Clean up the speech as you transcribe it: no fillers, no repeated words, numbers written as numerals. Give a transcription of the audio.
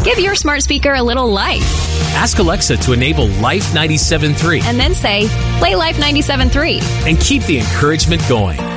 Give your smart speaker a little life. Ask Alexa to enable Life 97.3. And then say, play Life 97.3. And keep the encouragement going.